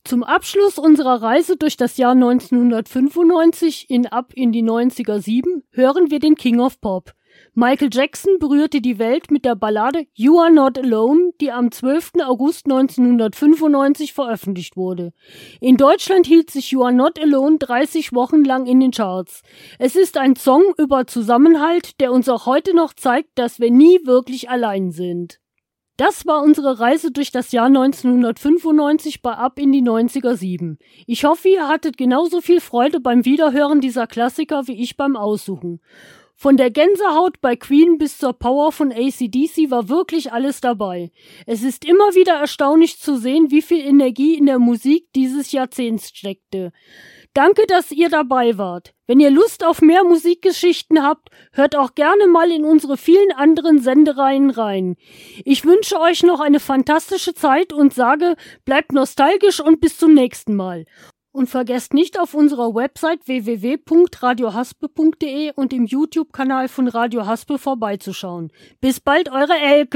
Zum Abschluss unserer Reise durch das Jahr 1995 Ab in die 90er 7 hören wir den King of Pop. Michael Jackson berührte die Welt mit der Ballade You Are Not Alone, die am 12. August 1995 veröffentlicht wurde. In Deutschland hielt sich You Are Not Alone 30 Wochen lang in den Charts. Es ist ein Song über Zusammenhalt, der uns auch heute noch zeigt, dass wir nie wirklich allein sind. Das war unsere Reise durch das Jahr 1995 bei Ab in die 90er 7. Ich hoffe, ihr hattet genauso viel Freude beim Wiederhören dieser Klassiker wie ich beim Aussuchen. Von der Gänsehaut bei Queen bis zur Power von AC/DC war wirklich alles dabei. Es ist immer wieder erstaunlich zu sehen, wie viel Energie in der Musik dieses Jahrzehnts steckte. Danke, dass ihr dabei wart. Wenn ihr Lust auf mehr Musikgeschichten habt, hört auch gerne mal in unsere vielen anderen Sendereihen rein. Ich wünsche euch noch eine fantastische Zeit und sage, bleibt nostalgisch und bis zum nächsten Mal. Und vergesst nicht, auf unserer Website www.radiohaspe.de und im YouTube-Kanal von Radio Haspe vorbeizuschauen. Bis bald, eure Elke!